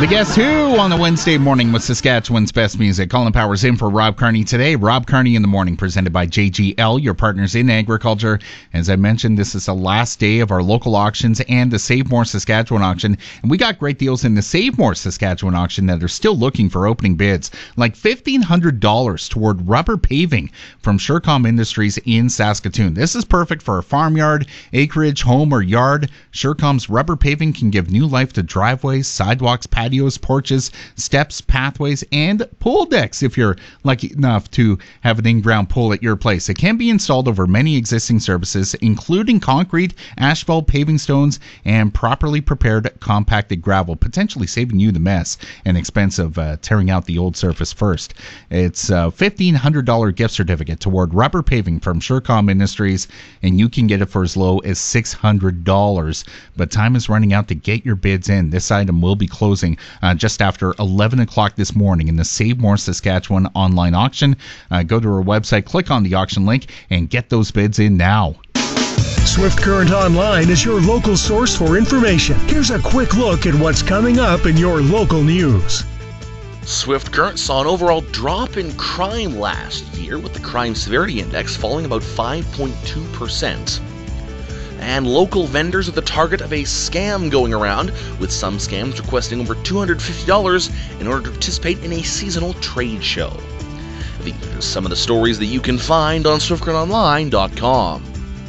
The Guess Who on the Wednesday morning with Saskatchewan's best music. Colin Powers in for Rob Carney today. Rob Carney in the morning, presented by JGL, your partners in agriculture. As I mentioned, this is the last day of our local auctions and the Save More Saskatchewan auction. And we got great deals in the Save More Saskatchewan auction that are still looking for opening bids, like $1,500 toward rubber paving from Surecom Industries in Saskatoon. This is perfect for a farmyard, acreage, home, or yard. Surecom's rubber paving can give new life to driveways, sidewalks, patios, porches, steps, pathways, and pool decks if you're lucky enough to have an in-ground pool at your place. It can be installed over many existing surfaces, including concrete, asphalt, paving stones, and properly prepared compacted gravel, potentially saving you the mess and expense of tearing out the old surface first. It's a $1,500 gift certificate toward rubber paving from Surecom Industries, and you can get it for as low as $600. But time is running out to get your bids in. This item will be closing just after 11 o'clock this morning in the Save More Saskatchewan online auction. Go to our website, click on the auction link, and get those bids in now. Swift Current Online is your local source for information. Here's a quick look at what's coming up in your local news. Swift Current saw an overall drop in crime last year, with the Crime Severity Index falling about 5.2%. And local vendors are the target of a scam going around, with some scams requesting over $250 in order to participate in a seasonal trade show. These are some of the stories that you can find on SwiftCurrentOnline.com.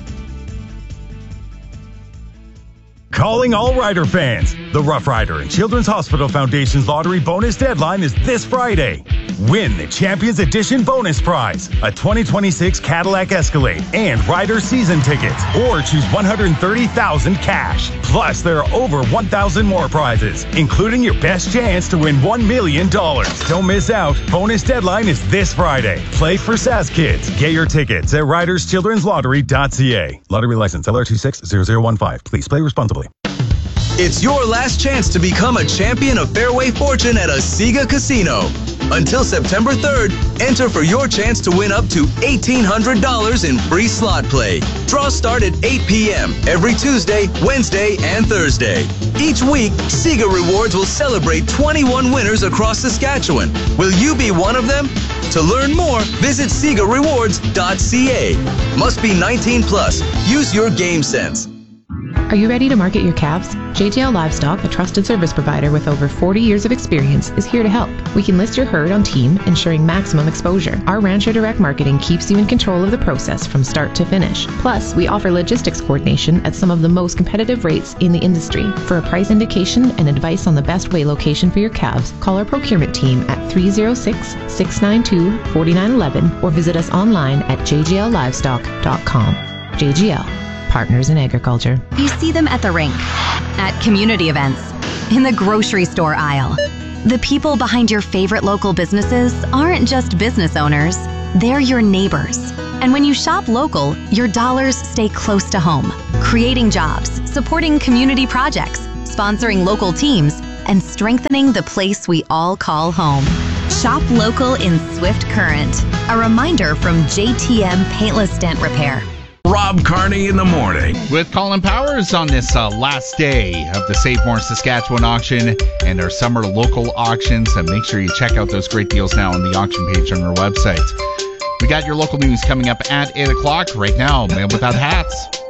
Calling all Rider fans. The Rough Rider and Children's Hospital Foundation's lottery bonus deadline is this Friday. Win the Champions Edition bonus prize, a 2026 Cadillac Escalade and Rider season tickets, or choose $130,000 cash. Plus, there are over 1,000 more prizes, including your best chance to win $1 million. Don't miss out. Bonus deadline is this Friday. Play for SAS Kids. Get your tickets at riderschildrenslottery.ca. Lottery license LR260015. Please play responsibly. It's your last chance to become a champion of Fairway Fortune at Asiga Casino. Until September 3rd, enter for your chance to win up to $1,800 in free slot play. Draws start at 8 p.m. every Tuesday, Wednesday, and Thursday. Each week, Siga Rewards will celebrate 21 winners across Saskatchewan. Will you be one of them? To learn more, visit SigaRewards.ca. Must be 19 plus. Use your game sense. Are you ready to market your calves? JGL Livestock, a trusted service provider with over 40 years of experience, is here to help. We can list your herd on team, ensuring maximum exposure. Our Rancher Direct Marketing keeps you in control of the process from start to finish. Plus, we offer logistics coordination at some of the most competitive rates in the industry. For a price indication and advice on the best way location for your calves, call our procurement team at 306-692-4911 or visit us online at jgllivestock.com. JGL. Partners in agriculture. You see them at the rink, at community events, in the grocery store aisle. The people behind your favorite local businesses aren't just business owners, they're your neighbors. And when you shop local, your dollars stay close to home, creating jobs, supporting community projects, sponsoring local teams, and strengthening the place we all call home. Shop local in Swift Current. A reminder from JTM Paintless Dent Repair. Rob Carney in the morning. With Colin Powers on this last day of the Save More Saskatchewan auction and our summer local auctions. And make sure you check out those great deals now on the auction page on our website. We got your local news coming up at 8 o'clock. Right now, Man Without Hats.